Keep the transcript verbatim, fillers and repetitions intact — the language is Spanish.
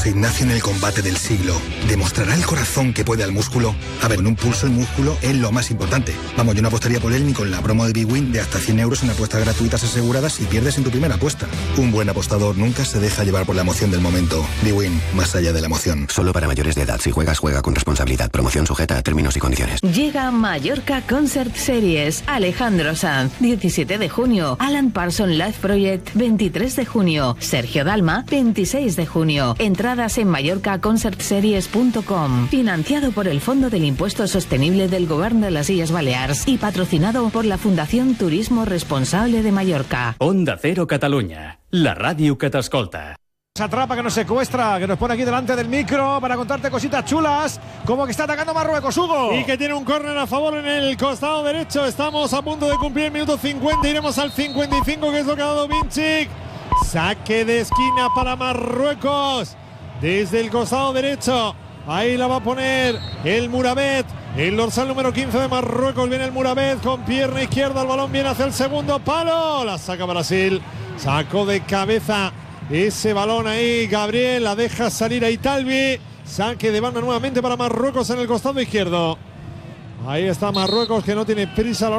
Ignacio en el combate del siglo. ¿Demostrará el corazón que puede al músculo? A ver, en un pulso el músculo es lo más importante. Vamos, yo no apostaría por él ni con la promo de Big Win de hasta cien euros en apuestas gratuitas aseguradas si pierdes en tu primera apuesta. Un buen apostador nunca se deja llevar por la emoción del momento. Big Win, más allá de la emoción. Solo para mayores de edad. Si juegas, juega con responsabilidad. Promoción sujeta a términos y condiciones. Llega Mallorca Concert Series. Alejandro Sanz, diecisiete de junio. Alan Parsons Live Project, veintitrés de junio. Sergio Dalma, veintiséis de junio. Entradas en mallorca concert series punto com. Financiado por el Fondo del Impuesto Sostenible del Govern de las Illes Balears y patrocinado por la Fundación Turismo Responsable de Mallorca. Onda Cero Catalunya, la ràdio que t'escolta. Se atrapa, que nos secuestra, que nos pone aquí delante del micro para contarte cositas chulas, como que está atacando Marruecos, Hugo. Y que tiene un córner a favor en el costado derecho. Estamos a punto de cumplir el minuto cincuenta, iremos al cincuenta y cinco, que es lo que ha dado Vinicic. Saque de esquina para Marruecos desde el costado derecho. Ahí la va a poner el Mourabet, el dorsal número quince de Marruecos. Viene el Mourabet con pierna izquierda, el balón viene hacia el segundo palo, la saca Brasil, sacó de cabeza ese balón ahí Gabriel, la deja salir a Italvi. Saque de banda nuevamente para Marruecos en el costado izquierdo. Ahí está Marruecos, que no tiene prisa a la